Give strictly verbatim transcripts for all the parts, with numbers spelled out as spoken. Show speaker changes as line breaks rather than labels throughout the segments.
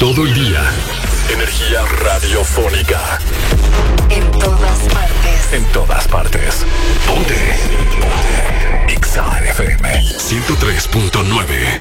Todo el día. Energía radiofónica.
En todas partes.
En todas partes. Ponte. Ponte. Exa F M ciento tres punto nueve.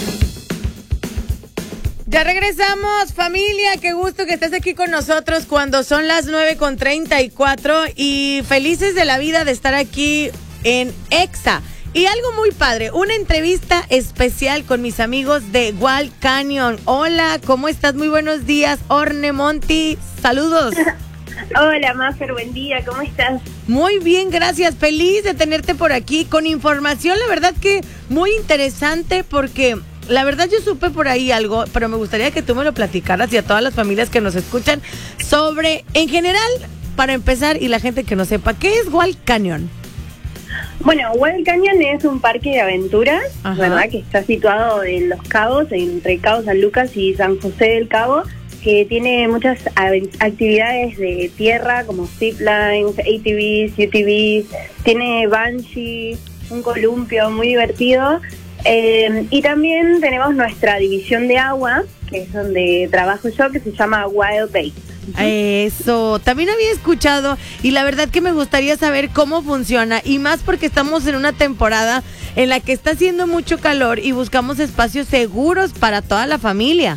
Ya regresamos, familia, qué gusto que estés aquí con nosotros cuando son las nueve con treinta y cuatro y felices de la vida de estar aquí en Exa. Y algo muy padre, una entrevista especial con mis amigos de Wild Canyon. Hola, ¿cómo estás? Muy buenos días, Orne Monti, saludos.
Hola, Mafer, buen día, ¿cómo estás?
Muy bien, gracias, feliz de tenerte por aquí con información, la verdad que muy interesante porque... La verdad yo supe por ahí algo, pero me gustaría que tú me lo platicaras y a todas las familias que nos escuchan sobre, en general, para empezar, y la gente que no sepa, ¿qué es Wild Canyon?
Bueno, Wild Canyon es un parque de aventuras,
Ajá.
¿verdad? Que está situado en Los Cabos, entre Cabo San Lucas y San José del Cabo, que tiene muchas actividades de tierra como ziplines, A T Vs, U T Vs, tiene bungee, un columpio muy divertido. Eh, y también tenemos nuestra división de agua, que es donde trabajo yo, que se llama Wild Bay.
Eso, también había escuchado y la verdad que me gustaría saber cómo funciona y más porque estamos en una temporada en la que está haciendo mucho calor y buscamos espacios seguros para toda la familia.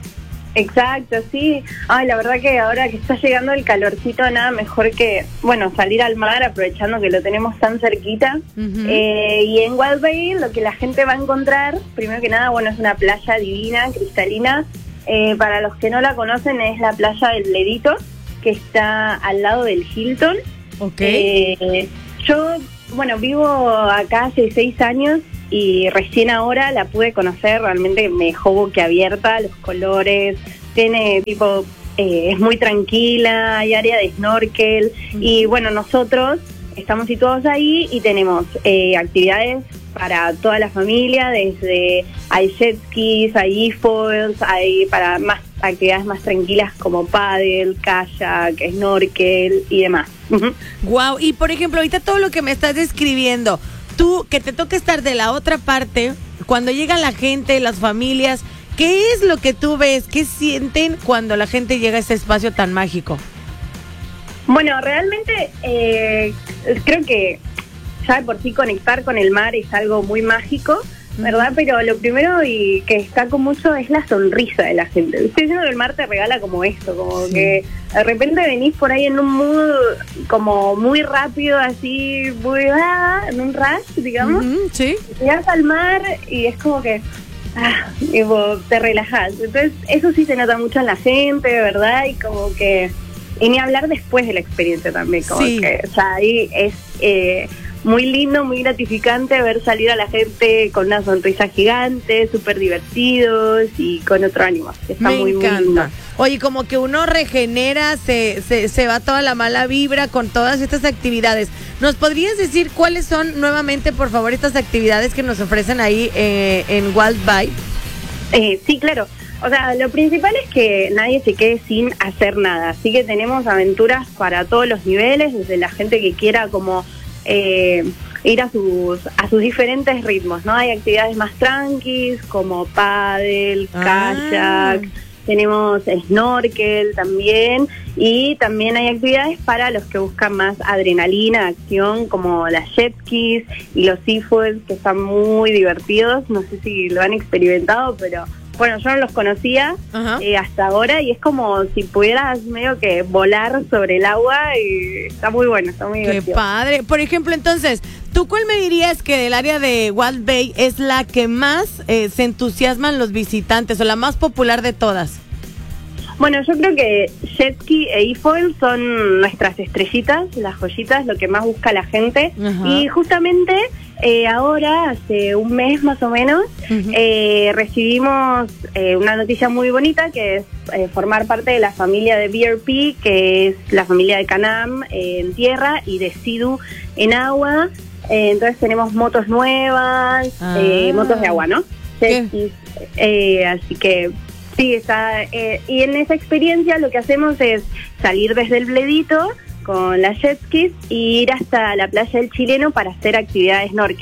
Exacto, sí. Ay, la verdad que ahora que está llegando el calorcito, nada mejor que, bueno, salir al mar aprovechando que lo tenemos tan cerquita. Uh-huh. Eh, y en Wild Bay lo que la gente va a encontrar, primero que nada, bueno, es una playa divina, cristalina. Eh, para los que no la conocen, es la playa del Bledito, que está al lado del Hilton.
Ok.
Eh, yo, bueno, vivo acá hace seis años. Y recién ahora la pude conocer, realmente me dejó boquiabierta, los colores, tiene tipo, eh, es muy tranquila, hay área de snorkel, uh-huh. Y bueno, nosotros estamos situados ahí y tenemos eh, actividades para toda la familia, desde hay jet skis, hay e-foils, hay para más actividades más tranquilas como paddle, kayak, snorkel y demás. Uh-huh.
Wow, y por ejemplo, ahorita todo lo que me estás describiendo, tú, que te toca estar de la otra parte, cuando llega la gente, las familias, ¿qué es lo que tú ves? ¿Qué sienten cuando la gente llega a ese espacio tan mágico?
Bueno, realmente eh, creo que ya de por sí conectar con el mar es algo muy mágico, ¿verdad? Mm. Pero lo primero y que destaco mucho es la sonrisa de la gente. Estoy diciendo que el mar te regala como esto, como sí. Que de repente venís por ahí en un mood como muy rápido, así, muy, ah, en un rush, digamos.
Mm-hmm, sí.
Llegas al mar y es como que ah, y vos te relajás. Entonces, eso sí se nota mucho en la gente, ¿verdad? Y como que, y ni hablar después de la experiencia también, como sí. Que, o sea, ahí es eh, muy lindo, muy gratificante ver salir a la gente con una sonrisa gigante, súper divertidos y con otro ánimo. Está
Me
muy,
encanta.
Muy lindo.
Oye, como que uno regenera, se, se, se va toda la mala vibra con todas estas actividades. ¿Nos podrías decir cuáles son nuevamente, por favor, estas actividades que nos ofrecen ahí eh, en Wild Bay?
Eh, sí, claro. O sea, lo principal es que nadie se quede sin hacer nada. Así que tenemos aventuras para todos los niveles, desde la gente que quiera como eh, ir a sus a sus diferentes ritmos, ¿no? Hay actividades más tranquis, como paddle,
ah.
kayak, tenemos snorkel también, y también hay actividades para los que buscan más adrenalina, acción, como las jet skis y los e-foils, que están muy divertidos. No sé si lo han experimentado, pero... Bueno, yo no los conocía eh, hasta ahora y es como si pudieras medio que volar sobre el agua y está muy bueno, está muy divertido.
¡Qué padre! Por ejemplo, entonces, ¿tú cuál me dirías que del área de Wild Bay es la que más eh, se entusiasman los visitantes o la más popular de todas?
Bueno, yo creo que jet ski e e-foil son nuestras estrellitas, las joyitas, lo que más busca la gente. Ajá. Y justamente eh, ahora, hace un mes más o menos, uh-huh. eh, recibimos eh, una noticia muy bonita, que es eh, formar parte de la familia de B R P, que es la familia de Canam eh, en tierra y de Sea-Doo en agua. Eh, entonces tenemos motos nuevas, ah. eh, motos de agua, ¿no? Jet skis, eh, así que... Sí, está, eh, y en esa experiencia lo que hacemos es salir desde el Bledito con las jet skis y ir hasta la playa del Chileno para hacer actividad de snorkel.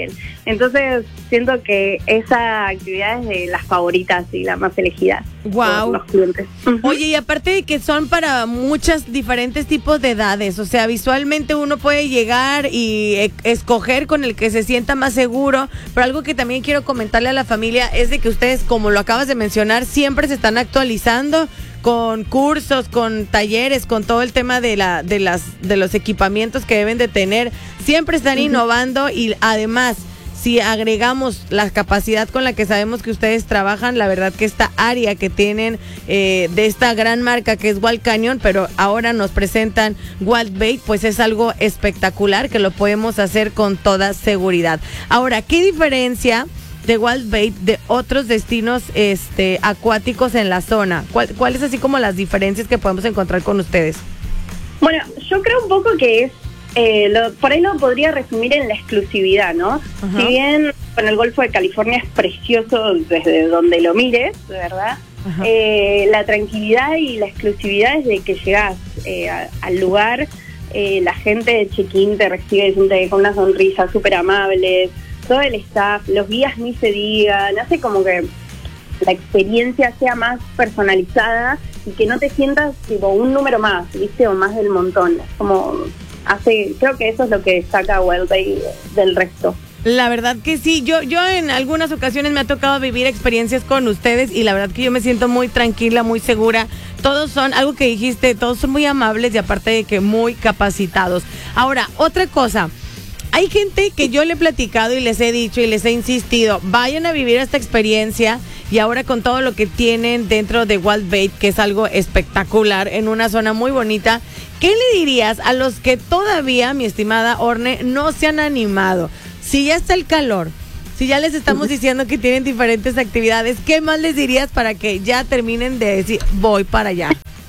Entonces siento que esa actividad es de las favoritas y la más elegida
wow.
por los clientes.
Oye, y aparte de que son para muchos diferentes tipos de edades, o sea, visualmente uno puede llegar y e- escoger con el que se sienta más seguro, pero algo que también quiero comentarle a la familia es de que ustedes, como lo acabas de mencionar, siempre se están actualizando con cursos, con talleres, con todo el tema de la de las de los equipamientos que deben de tener. Siempre están uh-huh. innovando y además, si agregamos la capacidad con la que sabemos que ustedes trabajan, la verdad que esta área que tienen eh, de esta gran marca que es Wild Canyon, pero ahora nos presentan Wild Bait, pues es algo espectacular que lo podemos hacer con toda seguridad. Ahora, ¿qué diferencia de Wild Bait de otros destinos este acuáticos en la zona? ¿Cuál, ¿Cuál es así como las diferencias que podemos encontrar con ustedes?
Bueno, yo creo un poco que es Eh, lo, por ahí lo podría resumir en la exclusividad, ¿no? Uh-huh. Si bien con el Golfo de California es precioso desde donde lo mires, ¿verdad? Uh-huh. Eh, la tranquilidad y la exclusividad es de que llegás eh, a, al lugar, eh, la gente de check-in te recibe gente con una sonrisa, súper amables, todo el staff, los guías ni se digan, hace como que la experiencia sea más personalizada y que no te sientas tipo un número más, ¿viste? O más del montón, es como... Hace, creo que eso es lo que destaca Wild Bait del resto.
La verdad que sí, yo yo en algunas ocasiones me ha tocado vivir experiencias con ustedes y la verdad que yo me siento muy tranquila, muy segura. Todos son, algo que dijiste, todos son muy amables y aparte de que muy capacitados. Ahora, otra cosa, hay gente que yo le he platicado y les he dicho y les he insistido, vayan a vivir esta experiencia y ahora con todo lo que tienen dentro de Wild Bait, que es algo espectacular, en una zona muy bonita, ¿qué le dirías a los que todavía, mi estimada Orne, no se han animado? Si ya está el calor, si ya les estamos diciendo que tienen diferentes actividades, ¿qué más les dirías para que ya terminen de decir, voy para allá?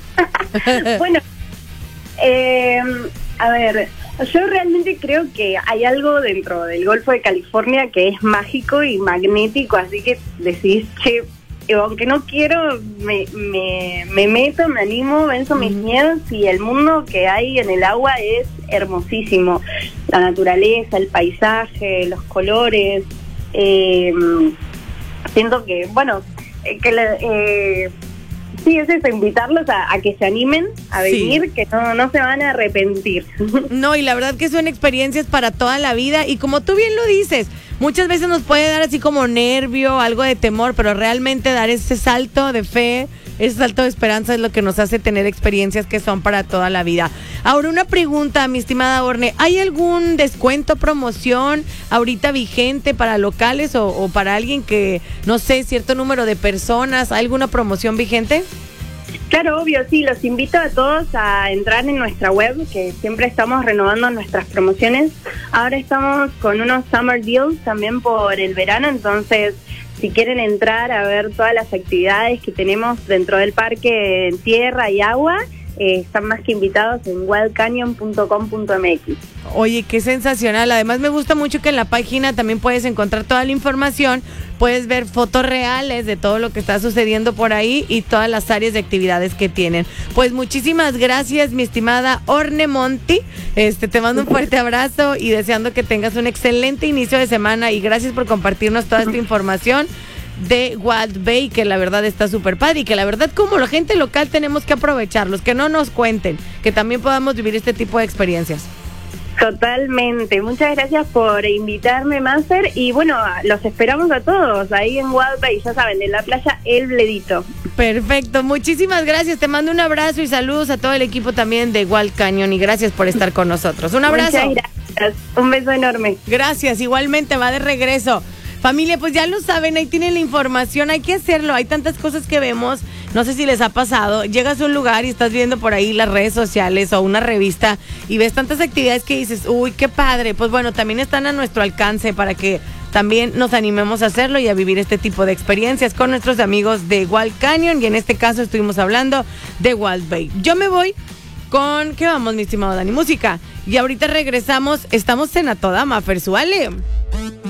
Bueno, eh, a ver, yo realmente creo que hay algo dentro del Golfo de California que es mágico y magnético, así que decís, che, aunque no quiero, me, me, me meto, me animo, venzo mis miedos y el mundo que hay en el agua es hermosísimo. La naturaleza, el paisaje, los colores. Eh, siento que, bueno, que la, eh, sí, es eso, invitarlos a, a que se animen a venir, sí. que no, no se van a arrepentir.
No, y la verdad que son experiencias para toda la vida y como tú bien lo dices, muchas veces nos puede dar así como nervio, algo de temor, pero realmente dar ese salto de fe, ese salto de esperanza es lo que nos hace tener experiencias que son para toda la vida. Ahora, una pregunta, mi estimada Orne, ¿hay algún descuento, promoción ahorita vigente para locales o, o para alguien que, no sé, cierto número de personas? ¿Hay alguna promoción vigente?
Claro, obvio, sí, los invito a todos a entrar en nuestra web, que siempre estamos renovando nuestras promociones. Ahora estamos con unos summer deals también por el verano, entonces si quieren entrar a ver todas las actividades que tenemos dentro del parque en tierra y agua, eh, están más que invitados en wild canyon punto com punto m x.
Oye, qué sensacional. Además me gusta mucho que en la página también puedes encontrar toda la información, puedes ver fotos reales de todo lo que está sucediendo por ahí y todas las áreas de actividades que tienen. Pues muchísimas gracias, mi estimada Orne Monti. Este, te mando un fuerte abrazo y deseando que tengas un excelente inicio de semana y gracias por compartirnos toda esta información de Wild Bait, que la verdad está súper padre y que la verdad como la gente local tenemos que aprovecharlos, que no nos cuenten, que también podamos vivir este tipo de experiencias.
Totalmente, muchas gracias por invitarme, Master, y bueno, los esperamos a todos ahí en Wild Bait, ya saben, en la playa El Bledito.
Perfecto, muchísimas gracias, te mando un abrazo y saludos a todo el equipo también de Wild Canyon y gracias por estar con nosotros. Un abrazo.
Muchas gracias, un beso enorme.
Gracias, igualmente, va de regreso. Familia, pues ya lo saben, ahí tienen la información, hay que hacerlo, hay tantas cosas que vemos, no sé si les ha pasado, llegas a un lugar y estás viendo por ahí las redes sociales o una revista y ves tantas actividades que dices, uy, qué padre, pues bueno, también están a nuestro alcance para que también nos animemos a hacerlo y a vivir este tipo de experiencias con nuestros amigos de Wild Canyon y en este caso estuvimos hablando de Wild Bait. Yo me voy con, ¿qué vamos, mi estimado Dani? Música. Y ahorita regresamos, estamos en A Toda Mafer, súale.